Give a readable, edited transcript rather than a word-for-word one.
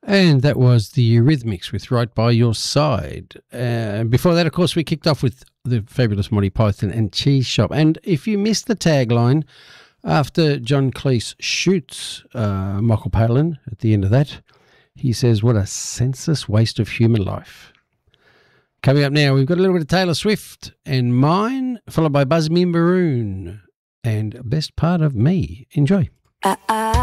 And that was the Eurythmics with Right By Your Side. Before that, of course, we kicked off with the fabulous Monty Python and Cheese Shop. And if you missed the tagline, after John Cleese shoots Michael Palin at the end of that, he says, what a senseless waste of human life. Coming up now, we've got a little bit of Taylor Swift and Mine, followed by Buzz Me Maroon and Best Part of Me. Enjoy.